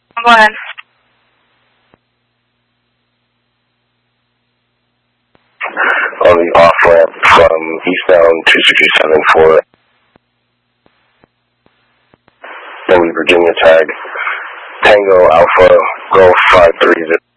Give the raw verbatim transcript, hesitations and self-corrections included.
Go ahead. On the off-ramp from eastbound two six seven for in Virginia tag Tango Alpha Golf five three zero.